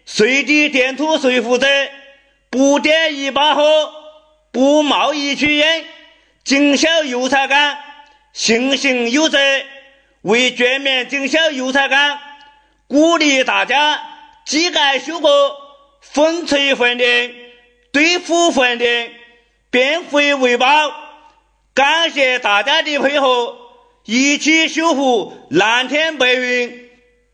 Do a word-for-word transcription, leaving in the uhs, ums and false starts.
随地电土随护者，不点一把火，不冒一曲烟，警小油菜杆，信行有责。为全面警小油菜杆，鼓励大家机盖修过，粉锤混凝，堆腐混凝，变废为宝。感谢大家的配合，一起修复蓝天白云。